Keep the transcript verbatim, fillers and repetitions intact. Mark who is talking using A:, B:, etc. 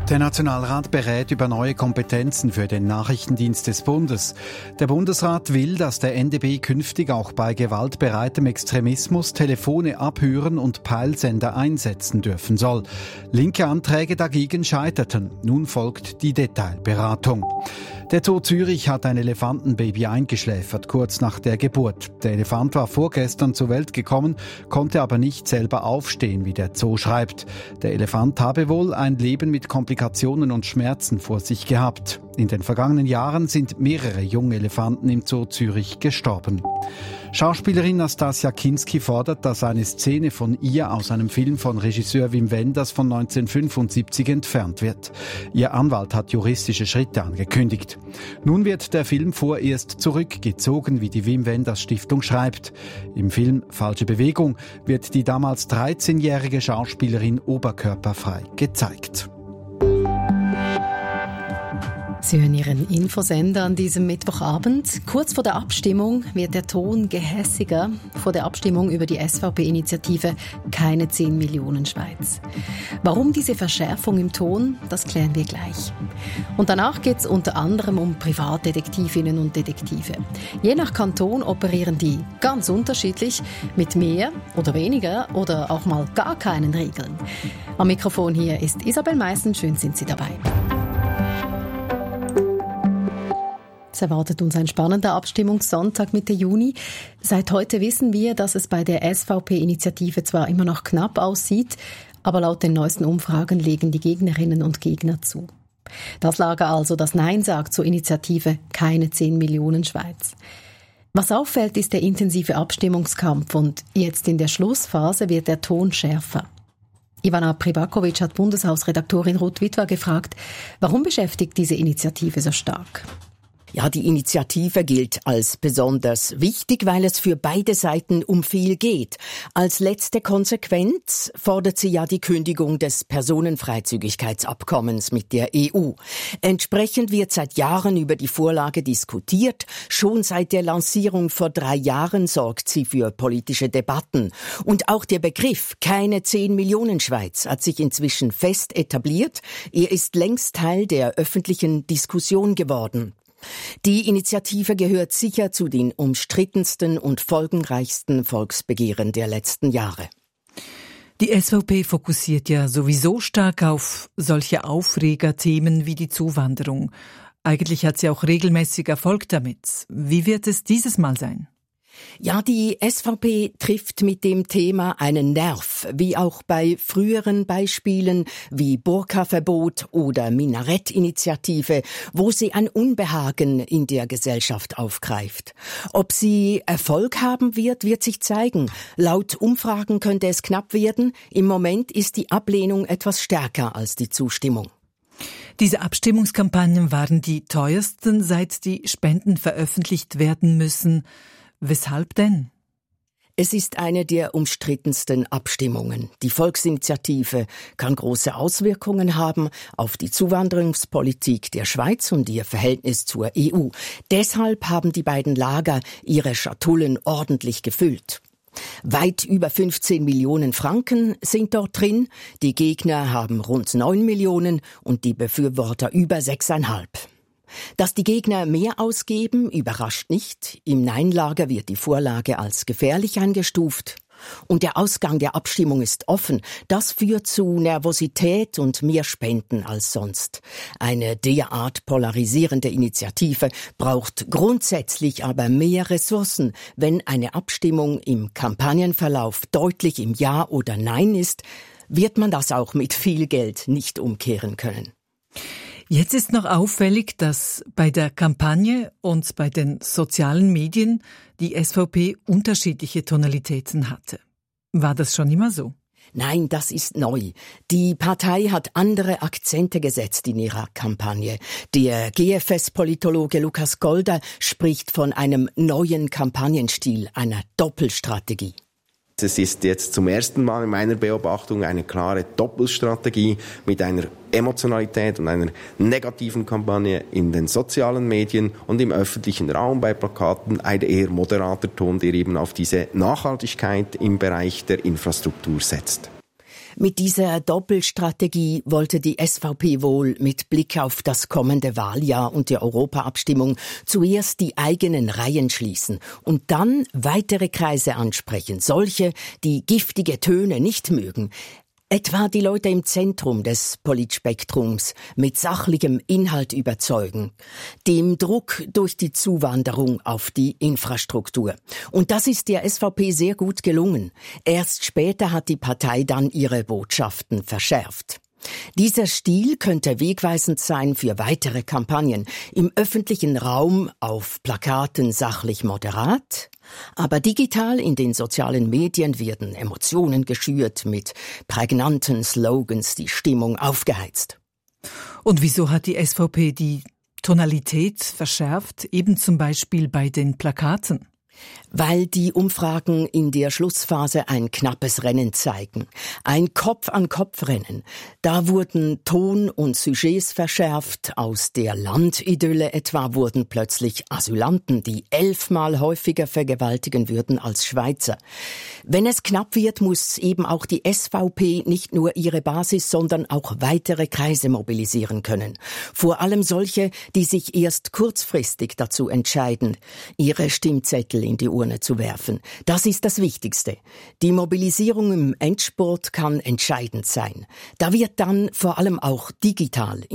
A: Der Nationalrat berät über neue Kompetenzen für den Nachrichtendienst des Bundes. Der Bundesrat will, dass der N D B künftig auch bei gewaltbereitem Extremismus Telefone abhören und Peilsender einsetzen dürfen soll. Linke Anträge dagegen scheiterten. Nun folgt die Detailberatung. Der Zoo Zürich hat ein Elefantenbaby eingeschläfert, kurz nach der Geburt. Der Elefant war vorgestern zur Welt gekommen, konnte aber nicht selber aufstehen, wie der Zoo schreibt. Der Elefant habe wohl ein Leben mit Komplikationen und Schmerzen vor sich gehabt. In den vergangenen Jahren sind mehrere junge Elefanten im Zoo Zürich gestorben. Schauspielerin Nastassja Kinski fordert, dass eine Szene von ihr aus einem Film von Regisseur Wim Wenders von neunzehnhundertfünfundsiebzig entfernt wird. Ihr Anwalt hat juristische Schritte angekündigt. Nun wird der Film vorerst zurückgezogen, wie die Wim Wenders Stiftung schreibt. Im Film Falsche Bewegung wird die damals dreizehnjährige Schauspielerin oberkörperfrei gezeigt.
B: Sie hören Ihren Infosender an diesem Mittwochabend. Kurz vor der Abstimmung wird der Ton gehässiger. Vor der Abstimmung über die S V P-Initiative Keine zehn Millionen Schweiz. Warum diese Verschärfung im Ton, das klären wir gleich. Und danach geht es unter anderem um Privatdetektivinnen und Detektive. Je nach Kanton operieren die ganz unterschiedlich, mit mehr oder weniger oder auch mal gar keinen Regeln. Am Mikrofon hier ist Isabel Meissen. Schön sind Sie dabei. Es erwartet uns ein spannender Abstimmungssonntag Mitte Juni. Seit heute wissen wir, dass es bei der S V P-Initiative zwar immer noch knapp aussieht, aber laut den neuesten Umfragen legen die Gegnerinnen und Gegner zu. Das Lager also, das Nein sagt zur Initiative Keine zehn Millionen Schweiz. Was auffällt, ist der intensive Abstimmungskampf und jetzt in der Schlussphase wird der Ton schärfer. Ivana Pribakovic hat Bundeshausredaktorin Ruth Witwer gefragt, warum beschäftigt diese Initiative so stark?
C: Ja, die Initiative gilt als besonders wichtig, weil es für beide Seiten um viel geht. Als letzte Konsequenz fordert sie ja die Kündigung des Personenfreizügigkeitsabkommens mit der E U. Entsprechend wird seit Jahren über die Vorlage diskutiert. Schon seit der Lancierung vor drei Jahren sorgt sie für politische Debatten. Und auch der Begriff Keine zehn Millionen Schweiz hat sich inzwischen fest etabliert. Er ist längst Teil der öffentlichen Diskussion geworden. Die Initiative gehört sicher zu den umstrittensten und folgenreichsten Volksbegehren der letzten Jahre.
D: Die S V P fokussiert ja sowieso stark auf solche Aufregerthemen wie die Zuwanderung. Eigentlich hat sie auch regelmäßig Erfolg damit. Wie wird es dieses Mal sein?
C: Ja, die S V P trifft mit dem Thema einen Nerv, wie auch bei früheren Beispielen wie Burka-Verbot oder Minarett-Initiative, wo sie ein Unbehagen in der Gesellschaft aufgreift. Ob sie Erfolg haben wird, wird sich zeigen. Laut Umfragen könnte es knapp werden. Im Moment ist die Ablehnung etwas stärker als die Zustimmung.
D: Diese Abstimmungskampagnen waren die teuersten, seit die Spenden veröffentlicht werden müssen. Weshalb denn?
C: Es ist eine der umstrittensten Abstimmungen. Die Volksinitiative kann große Auswirkungen haben auf die Zuwanderungspolitik der Schweiz und ihr Verhältnis zur E U. Deshalb haben die beiden Lager ihre Schatullen ordentlich gefüllt. Weit über fünfzehn Millionen Franken sind dort drin. Die Gegner haben rund neun Millionen und die Befürworter über sechseinhalb. Dass die Gegner mehr ausgeben, überrascht nicht. Im Nein-Lager wird die Vorlage als gefährlich eingestuft. Und der Ausgang der Abstimmung ist offen. Das führt zu Nervosität und mehr Spenden als sonst. Eine derart polarisierende Initiative braucht grundsätzlich aber mehr Ressourcen. Wenn eine Abstimmung im Kampagnenverlauf deutlich im Ja oder Nein ist, wird man das auch mit viel Geld nicht umkehren können.
D: Jetzt ist noch auffällig, dass bei der Kampagne und bei den sozialen Medien die S V P unterschiedliche Tonalitäten hatte. War das schon immer so?
C: Nein, das ist neu. Die Partei hat andere Akzente gesetzt in ihrer Kampagne. Der G F S-Politologe Lukas Golder spricht von einem neuen Kampagnenstil, einer Doppelstrategie.
E: Es ist jetzt zum ersten Mal in meiner Beobachtung eine klare Doppelstrategie mit einer Emotionalität und einer negativen Kampagne in den sozialen Medien und im öffentlichen Raum bei Plakaten ein eher moderater Ton, der eben auf diese Nachhaltigkeit im Bereich der Infrastruktur setzt.
C: Mit dieser Doppelstrategie wollte die S V P wohl mit Blick auf das kommende Wahljahr und die Europaabstimmung zuerst die eigenen Reihen schließen und dann weitere Kreise ansprechen, solche, die giftige Töne nicht mögen. Etwa die Leute im Zentrum des Politspektrums mit sachlichem Inhalt überzeugen, dem Druck durch die Zuwanderung auf die Infrastruktur. Und das ist der S V P sehr gut gelungen. Erst später hat die Partei dann ihre Botschaften verschärft. Dieser Stil könnte wegweisend sein für weitere Kampagnen. Im öffentlichen Raum auf Plakaten sachlich moderat, aber digital in den sozialen Medien werden Emotionen geschürt, mit prägnanten Slogans die Stimmung aufgeheizt.
D: Und wieso hat die S V P die Tonalität verschärft, eben zum Beispiel bei den Plakaten?
C: Weil die Umfragen in der Schlussphase ein knappes Rennen zeigen. Ein Kopf-an-Kopf-Rennen. Da wurden Ton und Sujets verschärft. Aus der Landidylle etwa wurden plötzlich Asylanten, die elfmal häufiger vergewaltigen würden als Schweizer. Wenn es knapp wird, muss eben auch die S V P nicht nur ihre Basis, sondern auch weitere Kreise mobilisieren können. Vor allem solche, die sich erst kurzfristig dazu entscheiden, ihre Stimmzettel in die Urne zu werfen. Das ist das Wichtigste. Die Mobilisierung im Endspurt kann entscheidend sein. Da wird dann vor allem auch digital